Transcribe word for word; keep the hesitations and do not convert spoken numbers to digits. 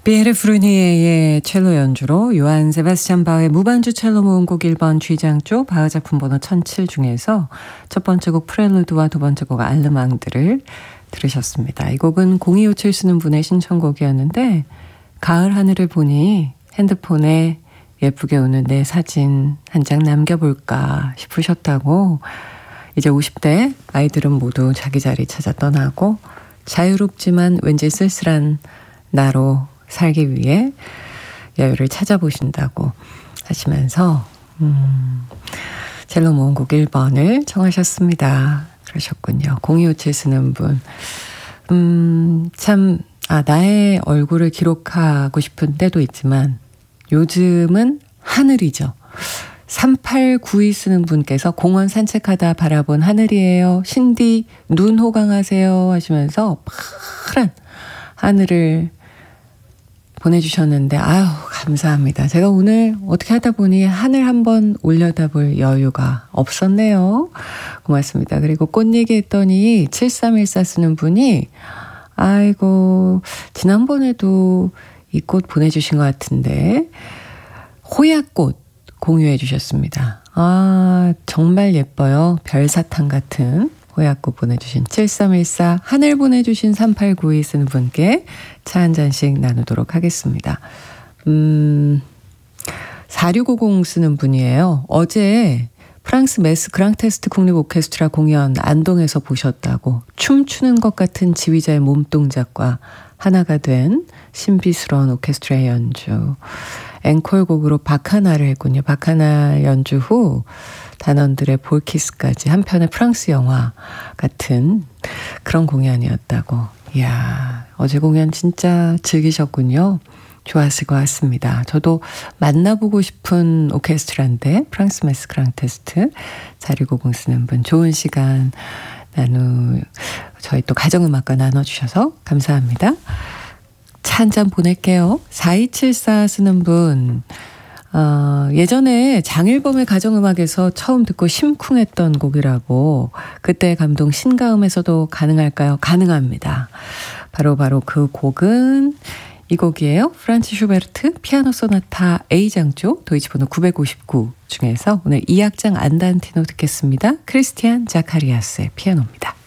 피에르 프루니에의 첼로 연주로 요한 세바스찬 바흐의 무반주 첼로 모음곡 일 번 G장조 바흐 작품 번호 천칠 중에서 첫 번째 곡 프렐루드와 두 번째 곡 알르망드를 들으셨습니다. 이 곡은 공이오칠 쓰는 분의 신청곡이었는데 가을 하늘을 보니 핸드폰에 예쁘게 오는 내 사진 한 장 남겨볼까 싶으셨다고. 이제 오십 대 아이들은 모두 자기 자리 찾아 떠나고 자유롭지만 왠지 쓸쓸한 나로 살기 위해 여유를 찾아보신다고 하시면서 음, 첼로 모음곡 일 번을 청하셨습니다. 그러셨군요. 공이오칠 쓰는 분. 음, 참, 아, 나의 얼굴을 기록하고 싶은 때도 있지만 요즘은 하늘이죠. 삼팔구이 쓰는 분께서 공원 산책하다 바라본 하늘이에요. 신디 눈 호강하세요 하시면서 파란 하늘을 보내주셨는데 아유 감사합니다. 제가 오늘 어떻게 하다 보니 하늘 한번 올려다볼 여유가 없었네요. 고맙습니다. 그리고 꽃 얘기했더니 칠삼일사 쓰는 분이 아이고 지난번에도 이 꽃 보내주신 것 같은데 호야꽃 공유해 주셨습니다. 아 정말 예뻐요. 별사탕 같은 호야꽃 보내주신 칠삼일사 하늘 보내주신 삼팔구이 쓰는 분께 차 한 잔씩 나누도록 하겠습니다. 음, 사육오공 쓰는 분이에요. 어제 프랑스 메스 그랑테스트 국립 오케스트라 공연 안동에서 보셨다고 춤추는 것 같은 지휘자의 몸동작과 하나가 된 신비스러운 오케스트라 연주. 앵콜곡으로 바카나를 했군요. 바카나 연주 후 단원들의 볼키스까지 한편의 프랑스 영화 같은 그런 공연이었다고. 이야, 어제 공연 진짜 즐기셨군요. 좋았을 것 같습니다. 저도 만나보고 싶은 오케스트라인데 프랑스 메스 그랑테스트 사육오공 쓰는 분 좋은 시간 나누 저희 또 가정음악과 나눠주셔서 감사합니다. 차 한 잔 보낼게요. 사이칠사 쓰는 분 어, 예전에 장일범의 가정음악에서 처음 듣고 심쿵했던 곡이라고. 그때 감동 신가음에서도 가능할까요? 가능합니다. 바로 바로 그 곡은 이 곡이에요. 프란츠 슈베르트 피아노 소나타 A장조 도이치 번호 구백오십구 중에서 오늘 이 악장 안단티노 듣겠습니다. 크리스티안 자카리아스의 피아노입니다.